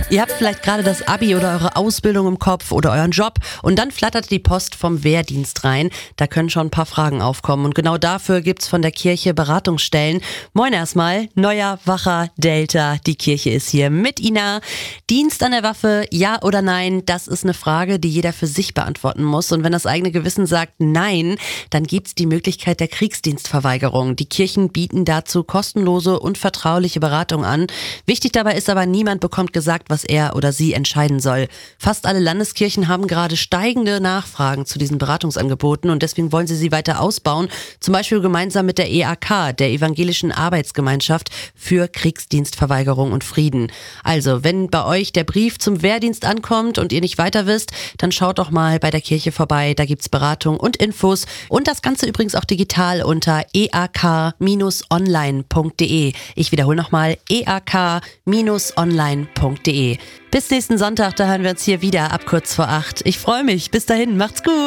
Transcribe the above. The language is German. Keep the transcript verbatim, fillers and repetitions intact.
Ihr habt vielleicht gerade das Abi oder eure Ausbildung im Kopf oder euren Job und dann flattert die Post vom Wehrdienst rein. Da können schon ein paar Fragen aufkommen und genau dafür gibt's von der Kirche Beratungsstellen. Moin erstmal, Neuer Wacher Delta, die Kirche ist hier mit Ina. Dienst an der Waffe, ja oder nein, das ist eine Frage, die jeder für sich beantworten muss. Und wenn das eigene Gewissen sagt nein, dann gibt's die Möglichkeit der Kriegsdienstverweigerung. Die Kirchen bieten dazu kostenlose und vertrauliche Beratung an. Wichtig dabei ist aber, niemand bekommt gesagt, was er oder sie entscheiden soll. Fast alle Landeskirchen haben gerade steigende Nachfragen zu diesen Beratungsangeboten und deswegen wollen sie sie weiter ausbauen, zum Beispiel gemeinsam mit der E A K, der Evangelischen Arbeitsgemeinschaft für Kriegsdienstverweigerung und Frieden. Also, wenn bei euch der Brief zum Wehrdienst ankommt und ihr nicht weiter wisst, dann schaut doch mal bei der Kirche vorbei, da gibt's Beratung und Infos und das Ganze übrigens auch digital unter e a k Bindestrich online punkt de. Ich wiederhole nochmal e a k Bindestrich online punkt de. Bis nächsten Sonntag, da hören wir uns hier wieder ab kurz vor acht. Ich freue mich. Bis dahin, macht's gut.